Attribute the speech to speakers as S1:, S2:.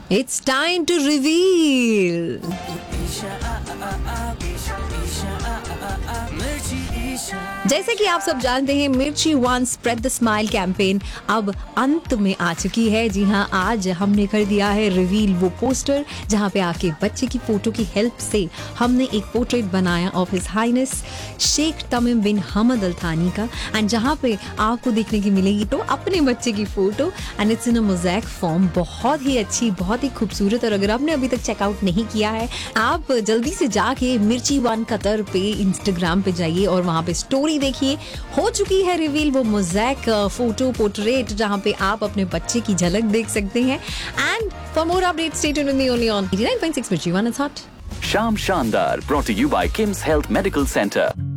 S1: It's time to reveal. जैसे कि आप सब जानते हैं, मिर्ची one spread the smile campaign अब अंत में आ चुकी है। जी हाँ, आज हमने कर दिया है रिवील वो पोस्टर जहाँ पे आपके बच्चे की फोटो की हेल्प से हमने एक पोर्ट्रेट बनाया of his highness Sheikh Tamim बिन हमद अल थानी का, एंड जहाँ पे आपको देखने की मिलेगी तो अपने बच्चे की photo and it's in a mosaic form. बहुत ही अच्छी, बहुत ही खूबसूरत। और अगर आपने अभी तक चेकआउट नहीं किया है, आप जल्दी से जाके मिर्ची वन कतर पे इंस्टाग्राम पे जाइए और वहाँ पे स्टोरी देखिए। हो चुकी है रिवील वो मोज़ैक फोटो पोर्ट्रेट जहाँ पे आप अपने बच्चे की झलक देख सकते हैं। And for more updates stay tuned with me only on 89.6 मिर्ची one. It's hot.
S2: Sham Shandar, brought to you by Kim's Health Medical Center.